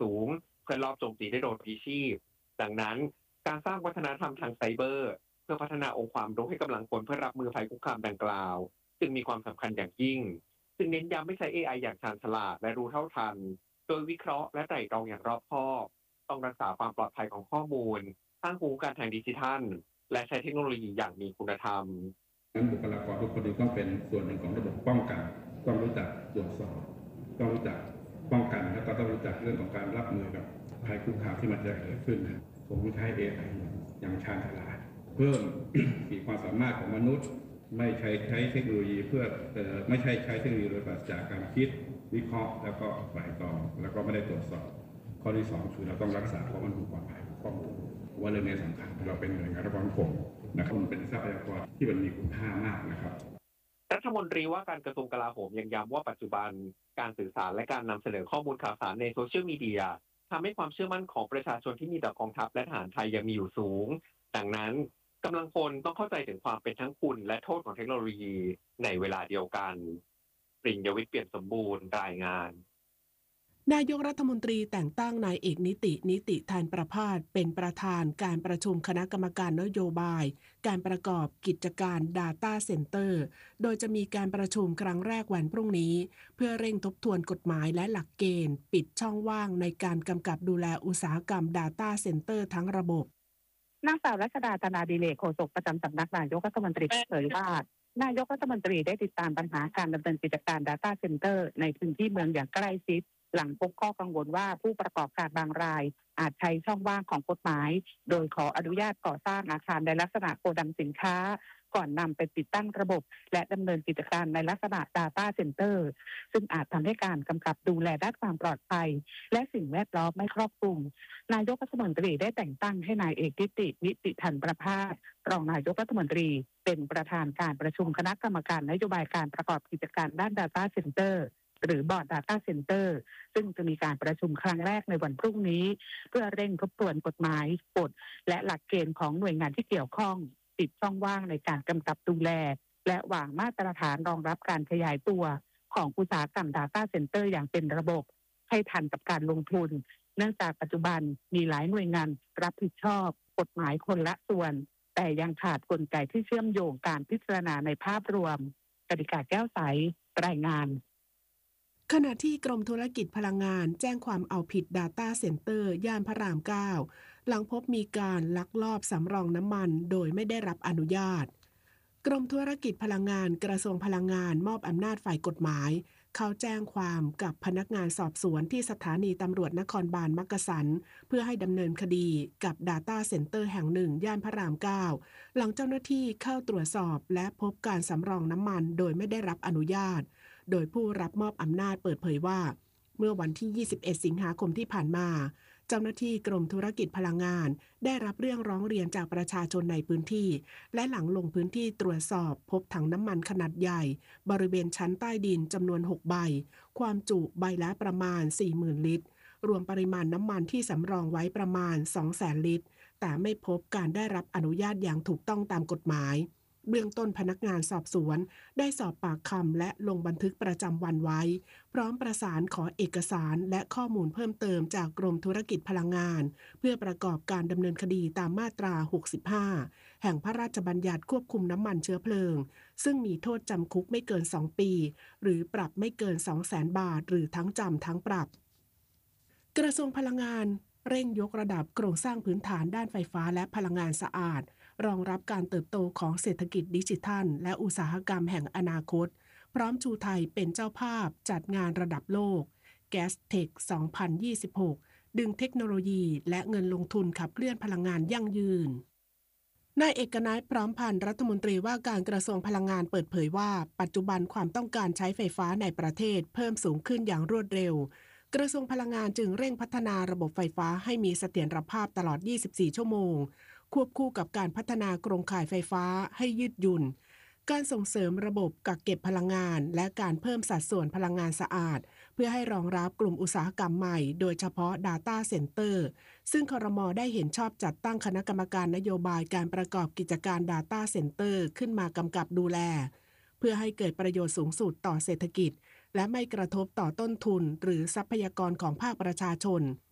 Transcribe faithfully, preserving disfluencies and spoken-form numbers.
สูงเพื่อลอบโจมตีด้วยโดรนพลีชีพดังนั้นการสร้างวัฒนธรรมทางไซเบอร์เพื่อพัฒนาองค์ความรู้ให้กำลังพลเพื่อรับมือภัยคุกคามดังกล่าวจึงมีความสำคัญอย่างยิ่งซึ่งเน้นย้ำให้ใช้ เอ ไอ อย่างชาญฉลาดและรู้เท่าทันโดยวิเคราะห์และไตร่ตรองอย่างรอบคอบต้องรักษาความปลอดภัยของข้อมูลสร้างภูมิคุ้มกันทางดิจิทัลและใช้เทคโนโลยีอย่างมีคุณธรรมนั้นบุคลากรทุกคนต้องเป็นส่วนหนึ่งของระบบป้องกันต้องรู้จักตรวจสอบต้องรู้จักป้องกันแล้วก็ต้องรู้จักเรื่องของการรับมือกับภัยคุกคามที่มันจะเกิดขึ้นผมใช้ เอ ไอ อย่างชาญฉลาดเพิ่มขีดความสามารถของมนุษย์ไม่ใช้ใช้เทคโนโลยีเพื่อไม่ใช่ใช้เทคโนโลยีโดยปราศจากการคิดวิเคราะห์แล้วก็ไตร่ตรองแล้วก็ไม่ได้ตรวจสอบข้อที่สองคือเราต้องรักษาความมั่นคงปลอดภัยของข้อมูลว่าเรื่องนี้สำคัญเราเป็นหน่วยงานรัฐบาลผมนะครับมันเป็นทรัพยากรที่มันมีคุณค่ามากนะครับรัฐมนตรีว่าการกระทรวงกลาโหมยังย้ำว่าปัจจุบันการสื่อสารและการนำเสนอข้อมูลข่าวสารในโซเชียลมีเดียทำให้ความเชื่อมั่นของประชาชนที่มีต่อกองทัพและทหารไทยยังมีอยู่สูงดังนั้นกำลังพลต้องเข้าใจถึงความเป็นทั้งคุณและโทษของเทคโนโลยีในเวลาเดียวกันปริญญวิทย์เปี่ยมสมบูรณ์รายงานนายกรัฐมนตรีแต่งตั้งนายเอกนิตินิติธานประภาสเป็นประธานการประชุมคณะกรรมการนโยบายการประกอบกิจการ Data Center โดยจะมีการประชุมครั้งแรกวันพรุ่งนี้เพื่อเร่งทบทวนกฎหมายและหลักเกณฑ์ปิดช่องว่างในการกำกับดูแลอุตสาหกรรม Data Center ทั้งระบบนางสาวรัชดา ธนาดิเรก โฆษกประจำสำนักนายกรัฐมนตรีเผยว่านายกรัฐมนตรีได้ติดตามปัญหาการดำเนินกิจการ Data Center ในพื้นที่เมืองอย่างใกล้ชิดหลังพบข้อกังวลว่าผู้ประกอบการบางรายอาจใช้ช่องว่างของกฎหมายโดยขออนุญาตก่อสร้างอาคารในลักษณะโกดังสินค้าก่อนนำไปติดตั้งระบบและดำเนินกิจการในลักษณะ Data Center ซึ่งอาจทำให้การกำกับดูแลด้านความปลอดภัยและสิ่งแวดล้อมไม่ครอบคลุมนายกรัฐมนตรีได้แต่งตั้งให้นายเอกนิตินิติธานประภาสรองนายกรัฐมนตรีเป็นประธานการประชุมคณะกรรมการนโยบายการประกอบกิจการด้าน Data Centerหรือบอร์ด Data Center ซึ่งจะมีการประชุมครั้งแรกในวันพรุ่งนี้เพื่อเร่งทบทวนกฎหมายกฎและหลักเกณฑ์ของหน่วยงานที่เกี่ยวข้องปิดช่องว่างในการกำกับดูแลและวางมาตรฐานรองรับการขยายตัวของอุตสาหกรรม Data Center อย่างเป็นระบบให้ทันกับการลงทุนเนื่องจากปัจจุบันมีหลายหน่วยงานรับผิดชอบกฎหมายคนละส่วนแต่ยังขาดกลไกที่เชื่อมโยงการพิจารณาในภาพรวมกฤษฎาแก้วใสรายงานขณะที่กรมธุรกิจพลังงานแจ้งความเอาผิด Data Center ย่านพระราม เก้า หลังพบมีการลักลอบสำรองน้ำมันโดยไม่ได้รับอนุญาตกรมธุรกิจพลังงานกระทรวงพลังงานมอบอำนาจฝ่ายกฎหมายเข้าแจ้งความกับพนักงานสอบสวนที่สถานีตำรวจนครบาลมักกะสันเพื่อให้ดำเนินคดีกับ Data Center แห่งหนึ่งย่านพระราม เก้า หลังเจ้าหน้าที่เข้าตรวจสอบและพบการสำรองน้ำมันโดยไม่ได้รับอนุญาตโดยผู้รับมอบอำนาจเปิดเผยว่าเมื่อวันที่ยี่สิบเอ็ดสิงหาคมที่ผ่านมาเจ้าหน้าที่กรมธุรกิจพลังงานได้รับเรื่องร้องเรียนจากประชาชนในพื้นที่และหลังลงพื้นที่ตรวจสอบพบถังน้ำมันขนาดใหญ่บริเวณชั้นใต้ดินจำนวนหกใบความจุใบละประมาณ สี่หมื่น ลิตรรวมปริมาณน้ำมันที่สำรองไว้ประมาณ สองแสน ลิตรแต่ไม่พบการได้รับอนุญาตอย่างถูกต้องตามกฎหมายเบื้องต้นพนักงานสอบสวนได้สอบปากคำและลงบันทึกประจำวันไว้พร้อมประสานขอเอกสารและข้อมูลเพิ่มเติมจากกรมธุรกิจพลังงานเพื่อประกอบการดำเนินคดีตามมาตราหกสิบห้าแห่งพระราชบัญญัติควบคุมน้ำมันเชื้อเพลิงซึ่งมีโทษจำคุกไม่เกินสองปีหรือปรับไม่เกิน สองแสน บาทหรือทั้งจำทั้งปรับกระทรวงพลังงานเร่งยกระดับโครงสร้างพื้นฐานด้านไฟฟ้าและพลังงานสะอาดรองรับการเติบโตของเศรษฐกิจดิจิทัลและอุตสาหกรรมแห่งอนาคตพร้อมชูไทยเป็นเจ้าภาพจัดงานระดับโลก Gastech สองพันยี่สิบหก ดึงเทคโนโลยีและเงินลงทุนขับเคลื่อนพลังงานยั่งยืนนายเอกนัยพร้อมพันธ์รัฐมนตรีว่าการกระทรวงพลังงานเปิดเผยว่าปัจจุบันความต้องการใช้ไฟฟ้าในประเทศเพิ่มสูงขึ้นอย่างรวดเร็วกระทรวงพลังงานจึงเร่งพัฒนาระบบไฟฟ้าให้มีเสถียรภาพตลอดยี่สิบสี่ชั่วโมงควบคู่กับการพัฒนาโครงข่ายไฟฟ้าให้ยืดหยุ่นการส่งเสริมระบบกักเก็บพลังงานและการเพิ่มสัดส่วนพลังงานสะอาดเพื่อให้รองรับกลุ่มอุตสาหกรรมใหม่โดยเฉพาะ Data Center ซึ่งครม.ได้เห็นชอบจัดตั้งคณะกรรมการนโยบายการประกอบกิจการ Data Center ขึ้นมากำกับดูแลเพื่อให้เกิดประโยชน์สูงสุดต่อเศรษฐกิจและไม่กระทบต่อต้นทุนหรือทรัพยากรของภาคประชาชน